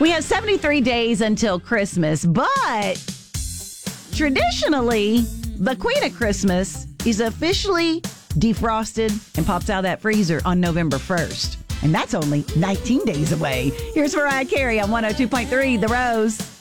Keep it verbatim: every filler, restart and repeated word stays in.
We have seventy-three days until Christmas, but traditionally, the Queen of Christmas is officially defrosted and pops out of that freezer on November first. And that's only nineteen days away. Here's Mariah Carey on one oh two point three The Rose.